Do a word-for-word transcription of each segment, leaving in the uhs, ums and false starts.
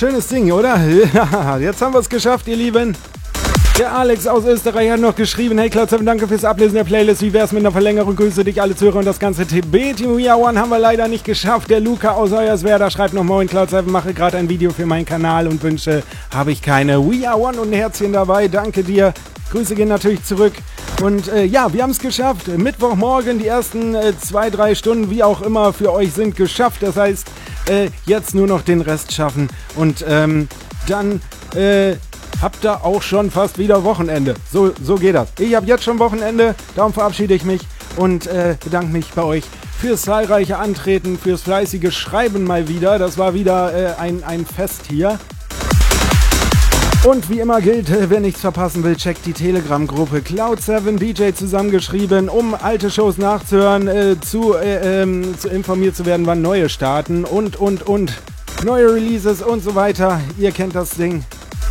schönes Ding, oder? Ja, jetzt haben wir es geschafft, ihr Lieben. Der Alex aus Österreich hat noch geschrieben: Hey Cloud sieben, danke fürs Ablesen der Playlist. Wie wär's mit einer Verlängerung? Grüße dich alle Zuhörer und das ganze T B-Team. We Are One haben wir leider nicht geschafft. Der Luca aus Hoyerswerda schreibt noch: Moin Cloud sieben, mache gerade ein Video für meinen Kanal und wünsche, habe ich keine. We Are One und ein Herzchen dabei. Danke dir. Grüße gehen natürlich zurück. Und äh, ja, wir haben es geschafft. Mittwochmorgen, die ersten äh, zwei, drei Stunden, wie auch immer, für euch sind geschafft. Das heißt, äh, jetzt nur noch den Rest schaffen. Und ähm, dann äh, habt ihr auch schon fast wieder Wochenende. So, so geht das. Ich habe jetzt schon Wochenende, darum verabschiede ich mich und äh, bedanke mich bei euch fürs zahlreiche Antreten, fürs fleißige Schreiben mal wieder. Das war wieder äh, ein, ein Fest hier. Und wie immer gilt, wer nichts verpassen will, checkt die Telegram-Gruppe Cloud sieben D J zusammengeschrieben, um alte Shows nachzuhören, äh, zu, äh, ähm, zu informiert zu werden, wann neue starten und, und, und. Neue Releases und so weiter. Ihr kennt das Ding.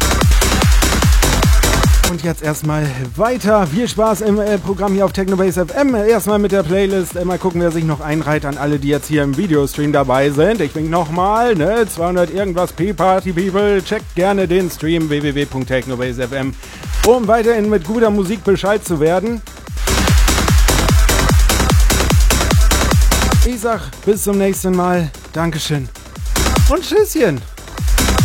Und jetzt erstmal weiter. Viel Spaß im äh, Programm hier auf Technobase F M. Erstmal mit der Playlist. Äh, mal gucken, wer sich noch einreiht an alle, die jetzt hier im Videostream dabei sind. Ich wink nochmal, ne? zweihundert irgendwas P-Party-People. Checkt gerne den Stream w w w punkt technobase punkt f m, um weiterhin mit guter Musik Bescheid zu werden. Ich sag bis zum nächsten Mal. Dankeschön. Und Tschüsschen.